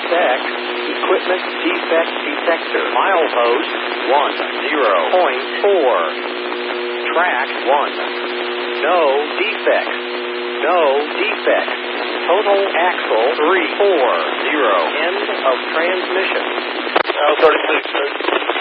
FX, equipment defect detector. Milepost 10.4. Track 1. No defects. No defects. Total axle 340. End of transmission. 36.